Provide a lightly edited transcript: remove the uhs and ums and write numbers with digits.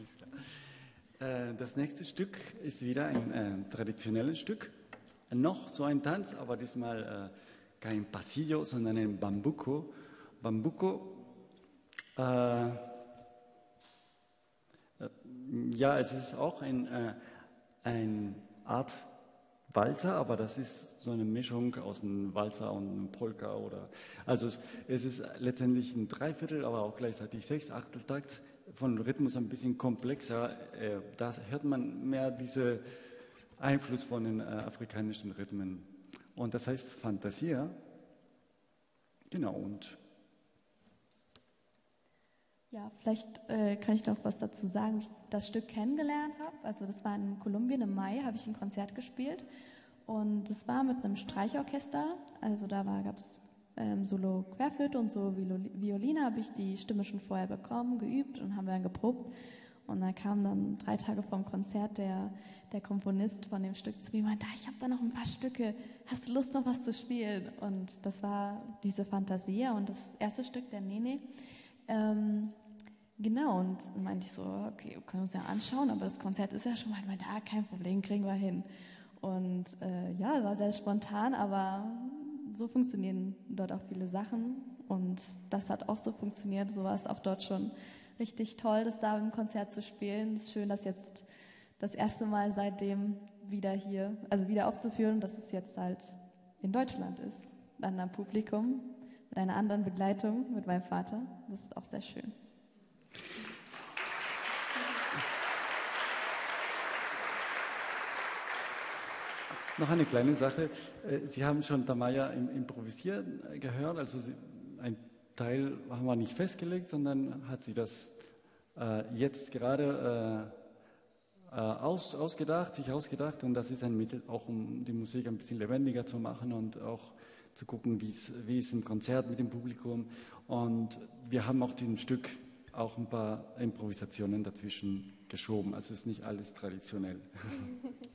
Alles klar. Das nächste Stück ist wieder ein traditionelles Stück. Noch so ein Tanz, aber diesmal kein Pasillo, sondern ein Bambuco. Bambuco, ja, es ist auch ein Art Walzer, aber das ist so eine Mischung aus einem Walzer und einem Polka. Also es ist letztendlich ein Dreiviertel, aber auch gleichzeitig Sechsachteltakt, von Rhythmus ein bisschen komplexer. Da hört man mehr diesen Einfluss von den afrikanischen Rhythmen. Und das heißt Fantasia. Genau, und ja, vielleicht kann ich noch was dazu sagen, wie ich das Stück kennengelernt habe. Also das war in Kolumbien im Mai, habe ich ein Konzert gespielt und das war mit einem Streichorchester. Also da gab es Solo Querflöte und so Violine, habe ich die Stimme schon vorher bekommen, geübt und haben wir dann geprobt. Und dann kam dann 3 Tage vorm Konzert der Komponist von dem Stück zu mir und meinte, ich habe da noch ein paar Stücke, hast du Lust noch was zu spielen? Und das war diese Fantasia und das erste Stück, der Nene. Genau, und meinte ich so, okay, wir können uns ja anschauen, aber das Konzert ist ja schon mal, ich meinte, kein Problem, kriegen wir hin. Und ja, war sehr spontan, aber so funktionieren dort auch viele Sachen und das hat auch so funktioniert, so war es auch dort schon richtig toll, das da im Konzert zu spielen. Es ist schön, dass jetzt das erste Mal seitdem wieder hier, also wieder aufzuführen, dass es jetzt halt in Deutschland ist, dann am Publikum, mit einer anderen Begleitung, mit meinem Vater. Das ist auch sehr schön. noch eine kleine Sache. Sie haben schon Tamaya im Improvisieren gehört, also ein Teil haben wir nicht festgelegt, sondern hat sie das jetzt gerade sich ausgedacht und das ist ein Mittel auch, um die Musik ein bisschen lebendiger zu machen und auch zu gucken, wie es im Konzert mit dem Publikum und wir haben auch diesem Stück auch ein paar Improvisationen dazwischen geschoben, also ist nicht alles traditionell.